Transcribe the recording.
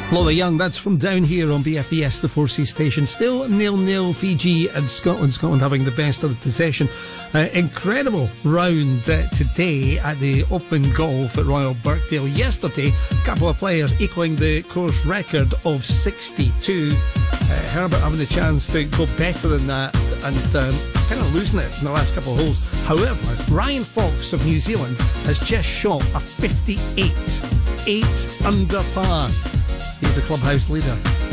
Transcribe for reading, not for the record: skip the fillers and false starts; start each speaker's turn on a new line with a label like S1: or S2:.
S1: Lola Young, that's from down here on BFBS, the 4C station. Still 0-0, Fiji and Scotland. Scotland having the best of the possession. Incredible round today at the Open Golf at Royal Birkdale. Yesterday, a couple of players equaling the course record of 62. Herbert having the chance to go better than that and kind of losing it in the last couple of holes. However, Ryan Fox of New Zealand has just shot a 58, 8 under par. He's the clubhouse leader.